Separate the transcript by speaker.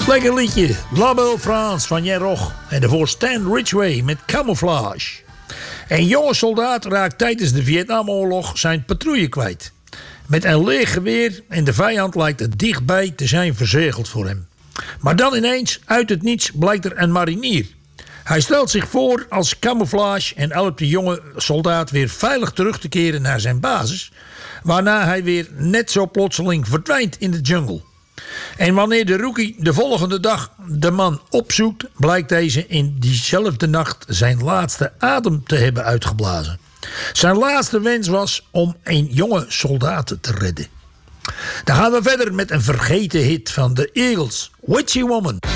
Speaker 1: Lekker liedje, La Belle France van Jan Rog. En daarvoor Stan Ridgway met Camouflage. Een jonge soldaat raakt tijdens de Vietnamoorlog zijn patrouille kwijt. Met een leeg geweer en de vijand lijkt er dichtbij te zijn verzegeld voor hem. Maar dan ineens, uit het niets, blijkt er een marinier. Hij stelt zich voor als camouflage en helpt de jonge soldaat weer veilig terug te keren naar zijn basis. Waarna hij weer net zo plotseling verdwijnt in de jungle. En wanneer de rookie de volgende dag de man opzoekt, blijkt deze in diezelfde nacht zijn laatste adem te hebben uitgeblazen. Zijn laatste wens was om een jonge soldaat te redden. Dan gaan we verder met een vergeten hit van de Eagles, Witchy Woman.